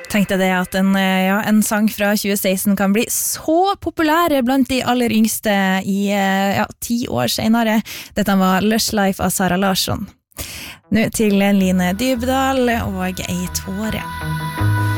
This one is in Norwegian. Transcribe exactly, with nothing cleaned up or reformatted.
Tenkte det at en, ja, en sang fra tjue seksten kan bli så populær blant de aller yngste i ja, ti år senere. Dette var Lush Life av Sara Larsson. Nå til Line Dybdahl og Ei tåre.